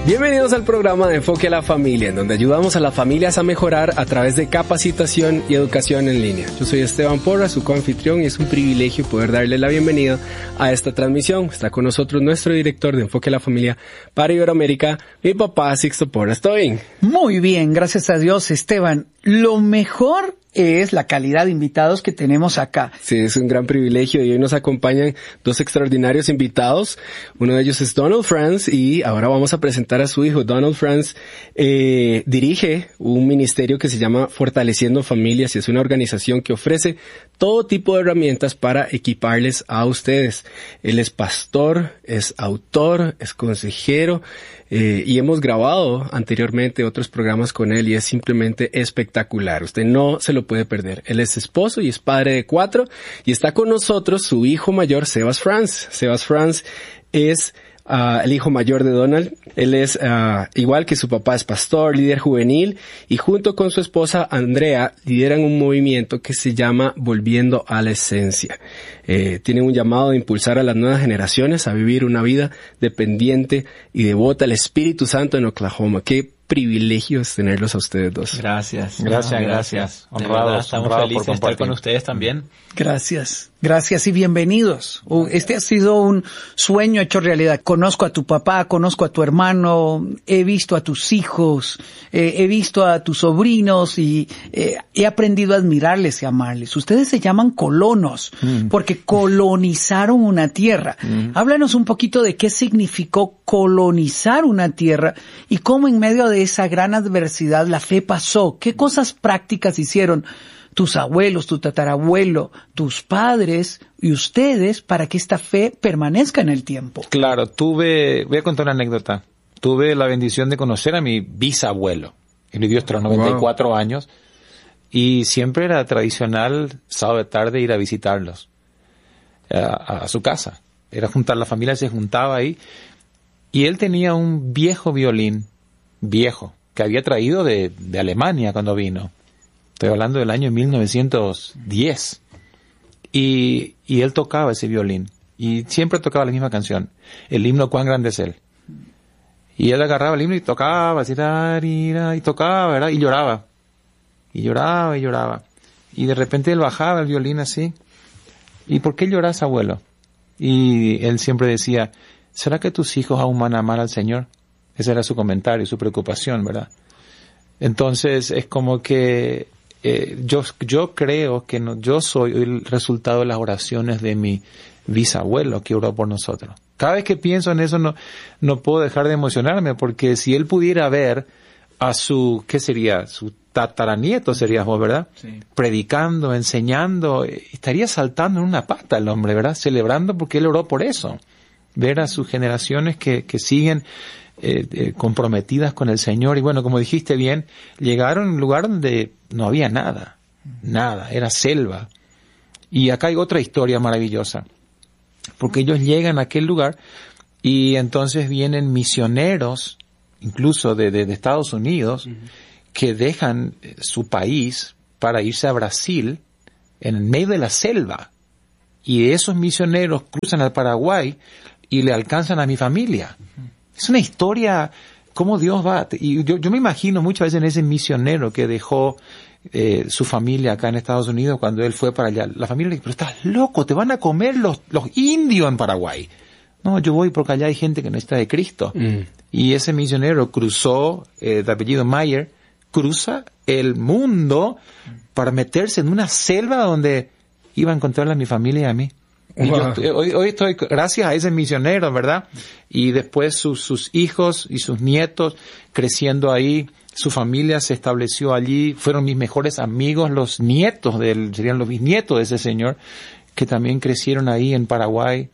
Bienvenidos al programa de Enfoque a la Familia, en donde ayudamos a las familias a mejorar a través de capacitación y educación en línea. Yo soy Esteban Porras, su coanfitrión, y es un privilegio poder darle la bienvenida a esta transmisión. Está con nosotros nuestro director de Enfoque a la Familia para Iberoamérica, mi papá Sixto Porras. ¿Todo bien? Muy bien, gracias a Dios, Esteban. Lo mejor es la calidad de invitados que tenemos acá. Sí, es un gran privilegio y hoy nos acompañan dos extraordinarios invitados. Uno de ellos es Donald Franz y ahora vamos a presentar a su hijo. Donald Franz dirige un ministerio que se llama Fortaleciendo Familias y es una organización que ofrece todo tipo de herramientas para equiparles a ustedes. Él es pastor, es autor, es consejero y hemos grabado anteriormente otros programas con él y es simplemente espectacular. Usted no se lo puede perder. Él es esposo y es padre de 4 y está con nosotros su hijo mayor, Sebas Franz. Sebas Franz es el hijo mayor de Donald. Él es, igual que su papá, es pastor, líder juvenil y junto con su esposa Andrea lideran un movimiento que se llama Volviendo a la Esencia. Tienen un llamado de impulsar a las nuevas generaciones a vivir una vida dependiente y devota al Espíritu Santo en Oklahoma. Qué privilegio es tenerlos a ustedes dos. Gracias. Honrados, estamos felices de estar con ustedes también. Gracias y bienvenidos. Este ha sido un sueño hecho realidad. Conozco a tu papá, conozco a tu hermano, he visto a tus hijos, he visto a tus sobrinos y he aprendido a admirarles y amarles. Ustedes se llaman colonos porque colonizaron una tierra. Háblanos un poquito de qué significó colonizar una tierra y cómo en medio de esa gran adversidad la fe pasó. ¿Qué cosas prácticas hicieron tus abuelos, tu tatarabuelo, tus padres y ustedes para que esta fe permanezca en el tiempo? Claro, voy a contar una anécdota. Tuve la bendición de conocer a mi bisabuelo. Él vivió hasta los 94 años y siempre era tradicional sábado de tarde ir a visitarlos a su casa. Era juntar, la familia se juntaba ahí y él tenía un viejo violín, que había traído de Alemania cuando vino. Estoy hablando del año 1910. Y él tocaba ese violín. Y siempre tocaba la misma canción. El himno Cuán grande es Él. Y él agarraba el himno y tocaba, así, y tocaba, ¿verdad? Y lloraba. Y lloraba. Y de repente él bajaba el violín así. ¿Y por qué lloras, abuelo? Y él siempre decía, ¿será que tus hijos aún van a amar al Señor? Ese era su comentario, su preocupación, ¿verdad? Entonces es como que yo creo que yo soy el resultado de las oraciones de mi bisabuelo que oró por nosotros. Cada vez que pienso en eso no puedo dejar de emocionarme, porque si él pudiera ver a ¿qué sería? Su tataranieto serías vos, ¿verdad? Sí. Predicando, enseñando, estaría saltando en una pata el hombre, ¿verdad? Celebrando porque él oró por eso. Ver a sus generaciones que siguen comprometidas con el Señor. Y bueno, como dijiste bien, llegaron a un lugar donde no había nada, era selva. Y acá hay otra historia maravillosa, porque ellos llegan a aquel lugar y entonces vienen misioneros, incluso de Estados Unidos, que dejan su país para irse a Brasil en el medio de la selva. Y esos misioneros cruzan al Paraguay y le alcanzan a mi familia. Es una historia, cómo Dios va. Y yo me imagino muchas veces en ese misionero que dejó su familia acá en Estados Unidos cuando él fue para allá. La familia le dijo, pero estás loco, te van a comer los indios en Paraguay. No, yo voy porque allá hay gente que no está de Cristo. Y ese misionero cruzó, de apellido Mayer, cruza el mundo para meterse en una selva donde iba a encontrarle a mi familia y a mí. Y hoy estoy gracias a ese misionero, ¿verdad? Y después sus hijos y sus nietos creciendo ahí, su familia se estableció allí, fueron mis mejores amigos, los nietos serían los bisnietos de ese señor, que también crecieron ahí en Paraguay.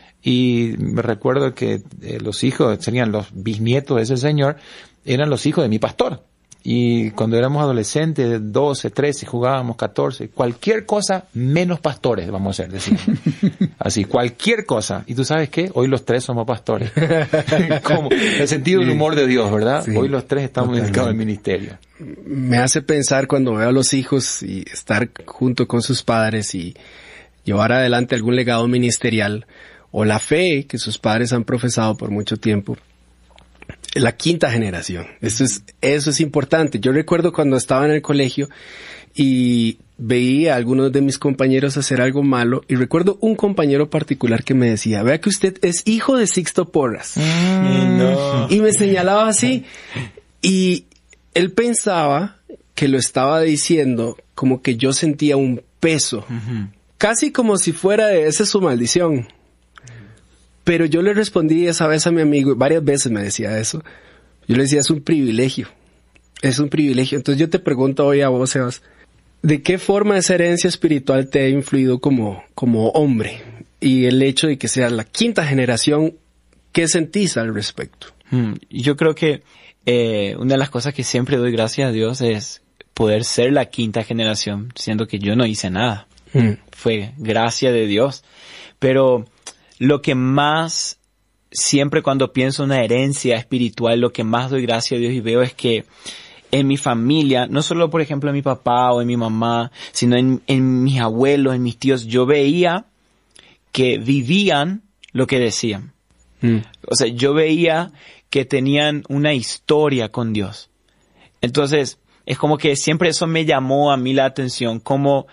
Y me recuerdo que los hijos, serían los bisnietos de ese señor, eran los hijos de mi pastor. Y cuando éramos adolescentes, 12, 13, jugábamos 14, cualquier cosa menos pastores, vamos a decir. Así, cualquier cosa. ¿Y tú sabes qué? Hoy los tres somos pastores. Como el sentido del humor de Dios, ¿verdad? Sí. Hoy los tres estamos dedicados al ministerio. Me hace pensar cuando veo a los hijos y estar junto con sus padres y llevar adelante algún legado ministerial o la fe que sus padres han profesado por mucho tiempo. la quinta generación. Eso es importante. Yo recuerdo cuando estaba en el colegio y veía a algunos de mis compañeros hacer algo malo, y recuerdo un compañero particular que me decía, vea que usted es hijo de Sixto Porras. No. Y me señalaba así, y él pensaba que lo estaba diciendo como que yo sentía un peso, casi como si fuera esa es su maldición. Pero yo le respondí esa vez a mi amigo, varias veces me decía eso, yo le decía, es un privilegio. Entonces yo te pregunto hoy a vos, Sebas, ¿de qué forma esa herencia espiritual te ha influido como hombre? Y el hecho de que sea la quinta generación, ¿qué sentís al respecto? Yo creo que una de las cosas que siempre doy gracias a Dios es poder ser la quinta generación, siendo que yo no hice nada. Fue gracia de Dios. Pero lo que más, siempre cuando pienso en una herencia espiritual, lo que más doy gracias a Dios y veo es que en mi familia, no solo por ejemplo en mi papá o en mi mamá, sino en mis abuelos, en mis tíos, yo veía que vivían lo que decían. O sea, yo veía que tenían una historia con Dios. Entonces, es como que siempre eso me llamó a mí la atención, cómo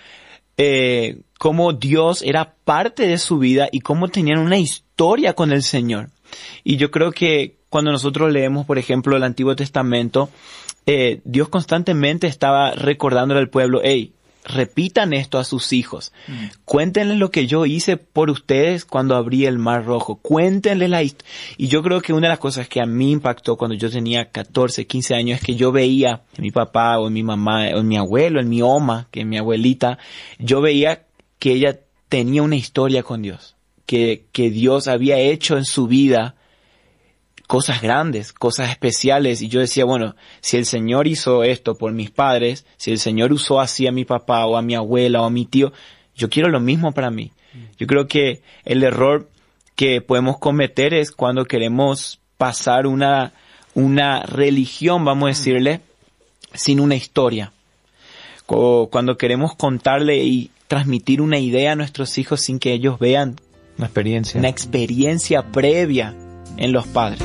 Dios era parte de su vida y cómo tenían una historia con el Señor. Y yo creo que cuando nosotros leemos, por ejemplo, el Antiguo Testamento, Dios constantemente estaba recordándole al pueblo, hey, repitan esto a sus hijos. Cuéntenles lo que yo hice por ustedes cuando abrí el Mar Rojo. Cuéntenles la historia. Y yo creo que una de las cosas que a mí impactó cuando yo tenía 14, 15 años es que yo veía en mi papá o en mi mamá o en mi abuelo, en mi oma, que es mi abuelita, yo veía que ella tenía una historia con Dios. Que Dios había hecho en su vida cosas grandes, cosas especiales, y yo decía, bueno, si el Señor hizo esto por mis padres, si el Señor usó así a mi papá o a mi abuela o a mi tío, yo quiero lo mismo para mí. Yo creo que el error que podemos cometer es cuando queremos pasar una religión, vamos a decirle, sin una historia. O cuando queremos contarle y transmitir una idea a nuestros hijos sin que ellos vean una experiencia previa en los padres.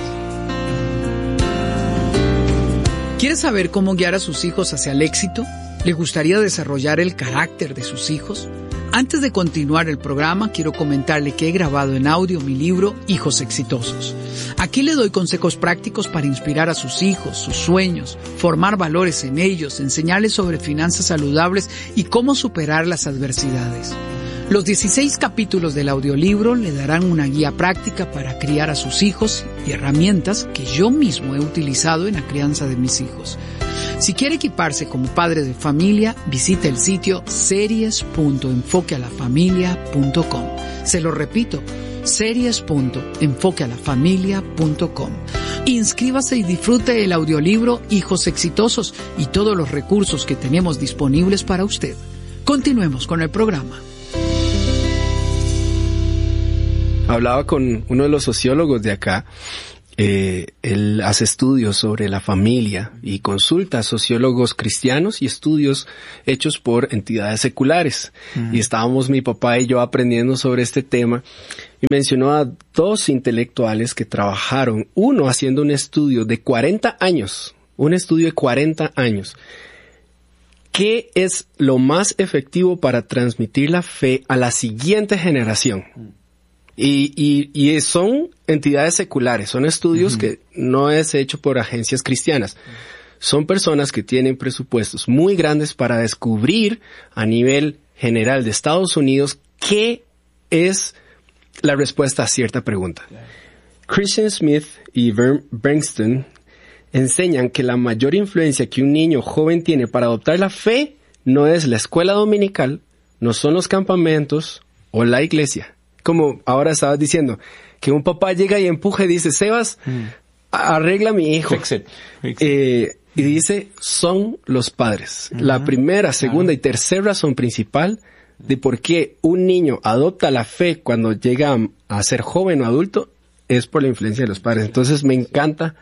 ¿Quiere saber cómo guiar a sus hijos hacia el éxito? ¿Le gustaría desarrollar el carácter de sus hijos? Antes de continuar el programa, quiero comentarle que he grabado en audio mi libro Hijos Exitosos. Aquí le doy consejos prácticos para inspirar a sus hijos, sus sueños, formar valores en ellos, enseñarles sobre finanzas saludables y cómo superar las adversidades. Los 16 capítulos del audiolibro le darán una guía práctica para criar a sus hijos y herramientas que yo mismo he utilizado en la crianza de mis hijos. Si quiere equiparse como padre de familia, visite el sitio series.enfoquealafamilia.com. Se lo repito, series.enfoquealafamilia.com. Inscríbase y disfrute el audiolibro Hijos Exitosos y todos los recursos que tenemos disponibles para usted. Continuemos con el programa. Hablaba con uno de los sociólogos de acá. Él hace estudios sobre la familia y consulta a sociólogos cristianos y estudios hechos por entidades seculares. Y estábamos mi papá y yo aprendiendo sobre este tema y mencionó a dos intelectuales que trabajaron, uno haciendo un estudio de 40 años, ¿Qué es lo más efectivo para transmitir la fe a la siguiente generación? Y son entidades seculares, son estudios que no es hecho por agencias cristianas. Son personas que tienen presupuestos muy grandes para descubrir a nivel general de Estados Unidos qué es la respuesta a cierta pregunta. Christian Smith y Bernstein enseñan que la mayor influencia que un niño joven tiene para adoptar la fe no es la escuela dominical, no son los campamentos o la iglesia. Como ahora estabas diciendo, que un papá llega y empuja y dice, Sebas, arregla a mi hijo. Fix it. Y dice, son los padres. La primera, segunda y tercera razón principal de por qué un niño adopta la fe cuando llega a ser joven o adulto es por la influencia de los padres. Entonces me encanta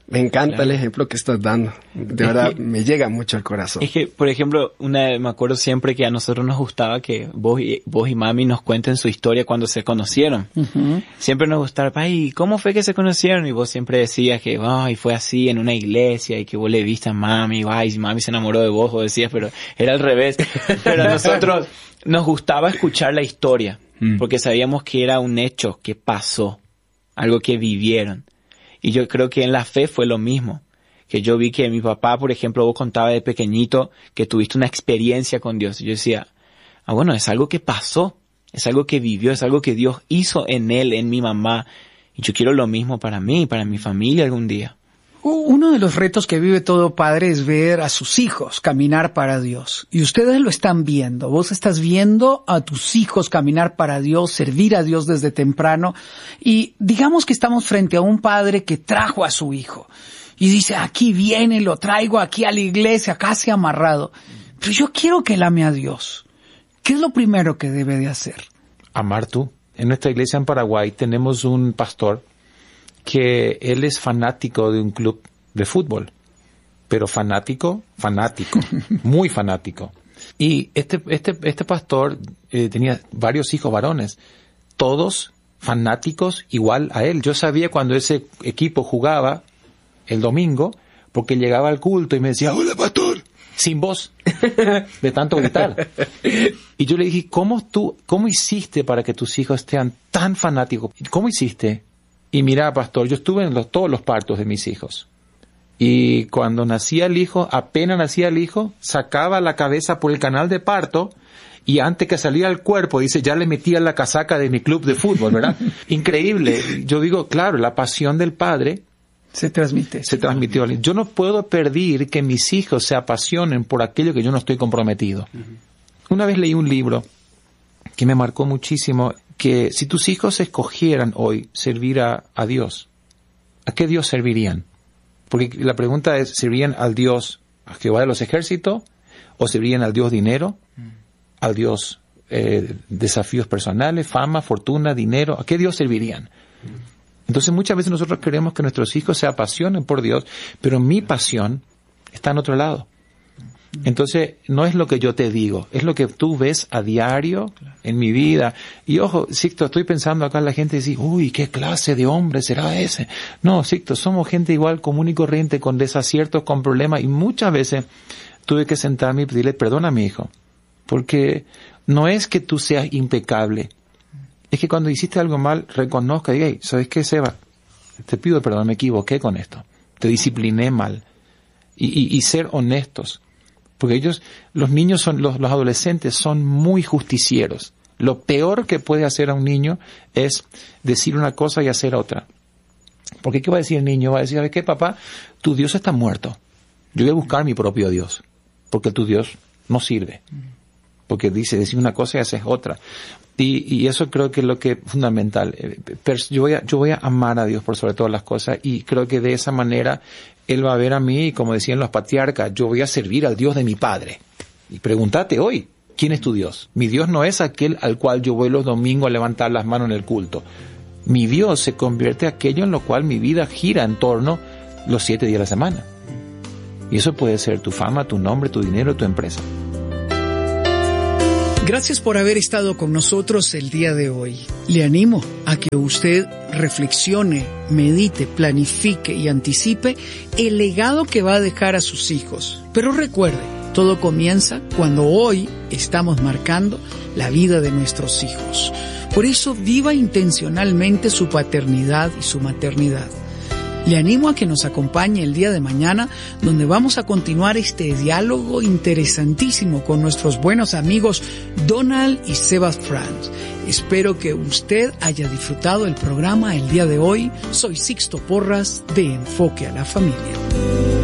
Me encanta Claro. el ejemplo que estás dando. De verdad, me llega mucho al corazón. Es que, por ejemplo, me acuerdo siempre que a nosotros nos gustaba que vos y mami nos cuenten su historia cuando se conocieron. Ujú. Siempre nos gustaba, ay, ¿cómo fue que se conocieron? Y vos siempre decías que, ay, fue así en una iglesia y que vos le viste a mami, ay, mami se enamoró de vos, vos decías, pero era al revés. Pero a nosotros nos gustaba escuchar la historia, porque sabíamos que era un hecho que pasó, algo que vivieron. Y yo creo que en la fe fue lo mismo. Que yo vi que mi papá, por ejemplo, vos contaba de pequeñito que tuviste una experiencia con Dios. Y yo decía, bueno, es algo que pasó, es algo que vivió, es algo que Dios hizo en él, en mi mamá. Y yo quiero lo mismo para mí, para mi familia algún día. Uno de los retos que vive todo padre es ver a sus hijos caminar para Dios. Y ustedes lo están viendo. Vos estás viendo a tus hijos caminar para Dios, servir a Dios desde temprano. Y digamos que estamos frente a un padre que trajo a su hijo. Y dice, aquí viene, lo traigo aquí a la iglesia, casi amarrado. Pero yo quiero que él ame a Dios. ¿Qué es lo primero que debe de hacer? Amar tú. En nuestra iglesia en Paraguay tenemos un pastor que él es fanático de un club de fútbol, pero fanático, muy fanático. Y este pastor tenía varios hijos varones, todos fanáticos igual a él. Yo sabía cuando ese equipo jugaba el domingo, porque llegaba al culto y me decía, hola pastor, sin voz, de tanto gritar. Y yo le dije, ¿cómo hiciste para que tus hijos sean tan fanáticos? ¿Cómo hiciste? Y mira, pastor, yo estuve en todos los partos de mis hijos. Y cuando apenas nacía el hijo, sacaba la cabeza por el canal de parto y antes que saliera el cuerpo, dice, ya le metía la casaca de mi club de fútbol, ¿verdad? Increíble. Yo digo, claro, la pasión del padre Se transmitió. Yo no puedo permitir que mis hijos se apasionen por aquello que yo no estoy comprometido. Una vez leí un libro que me marcó muchísimo, que si tus hijos escogieran hoy servir a Dios, ¿a qué Dios servirían? Porque la pregunta es, ¿servirían al Dios, a Jehová de los ejércitos? ¿O servirían al Dios dinero? ¿Al Dios desafíos personales, fama, fortuna, dinero? ¿A qué Dios servirían? Entonces muchas veces nosotros queremos que nuestros hijos se apasionen por Dios, pero mi pasión está en otro lado. Entonces no es lo que yo te digo, es lo que tú ves a diario en mi vida. Y ojo, Sixto, estoy pensando acá, la gente dice, uy, ¿qué clase de hombre será ese? No, Sixto, somos gente igual, común y corriente, con desaciertos, con problemas, y muchas veces tuve que sentarme y pedirle perdón a mi hijo, porque no es que tú seas impecable, es que cuando hiciste algo mal, reconozca y diga, hey, ¿sabes qué, Seba? Te pido perdón, me equivoqué con esto, te discipliné mal. Y ser honestos. Porque los niños los adolescentes son muy justicieros. Lo peor que puede hacer a un niño es decir una cosa y hacer otra. Porque ¿qué va a decir el niño? Va a decir, ¿sabes qué, papá? Tu Dios está muerto. Yo voy a buscar mi propio Dios. Porque tu Dios no sirve. Porque decir una cosa y haces otra. Y eso creo que es lo que es fundamental. Yo voy a amar a Dios por sobre todas las cosas, y creo que de esa manera Él va a ver a mí, como decían los patriarcas, yo voy a servir al Dios de mi padre. Y pregúntate hoy, ¿quién es tu Dios? Mi Dios no es aquel al cual yo voy los domingos a levantar las manos en el culto. Mi Dios se convierte en aquello en lo cual mi vida gira en torno los 7 días de la semana. Y eso puede ser tu fama, tu nombre, tu dinero, tu empresa. Gracias por haber estado con nosotros el día de hoy. Le animo a que usted reflexione, medite, planifique y anticipe el legado que va a dejar a sus hijos. Pero recuerde, todo comienza cuando hoy estamos marcando la vida de nuestros hijos. Por eso viva intencionalmente su paternidad y su maternidad. Le animo a que nos acompañe el día de mañana, donde vamos a continuar este diálogo interesantísimo con nuestros buenos amigos Donald y Sebas Franz. Espero que usted haya disfrutado el programa el día de hoy. Soy Sixto Porras de Enfoque a la Familia.